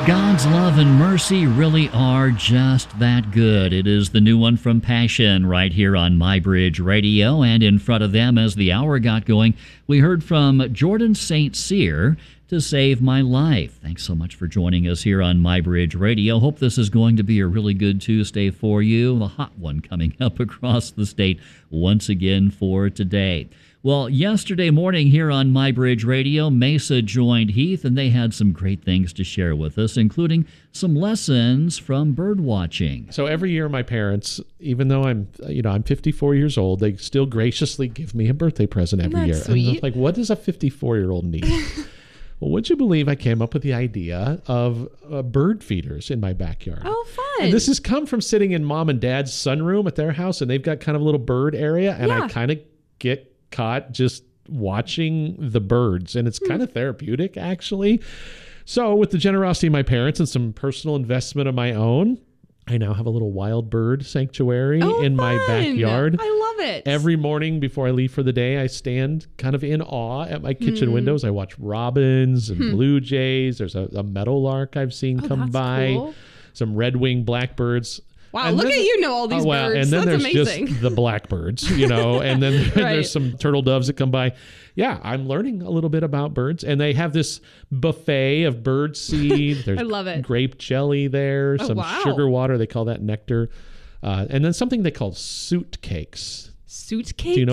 God's love and mercy really are just that good. It is the new one from Passion right here on MyBridge Radio. And in front of them, as the hour got going, we heard from Jordan St. Cyr, To Save My Life. Thanks so much for joining us here on MyBridge Radio. Hope this is going to be a really good Tuesday for you. A hot one coming up across the state once again for today. Well, yesterday morning here on MyBridge Radio, Mesa joined Heath, and they had some great things to share with us, including some lessons from bird watching. So every year my parents, even though I'm 54 years old, they still graciously give me a birthday present every year. Sweet. And I'm like, what does a 54-year-old need? Well, would you believe I came up with the idea of bird feeders in my backyard? Oh, fun. And this has come from sitting in mom and dad's sunroom at their house, and they've got kind of a little bird area, and I kind of get caught just watching the birds, and it's kind of therapeutic, actually. So with the generosity of my parents and some personal investment of my own, I now have a little wild bird sanctuary in my backyard. I love it. Every morning before I leave for the day, I stand kind of in awe at my kitchen windows. I watch robins and blue jays. There's a meadowlark I've seen come by. Cool. Some red-winged blackbirds. Wow, And look then at you know all these birds. And then That's there's amazing. just the blackbirds, and then there's some turtle doves that come by. Yeah, I'm learning a little bit about birds, and they have this buffet of bird seed. There's I love it. grape jelly there, some sugar water. They call that nectar. And then something they call suit cakes. Suit cakes? Do you know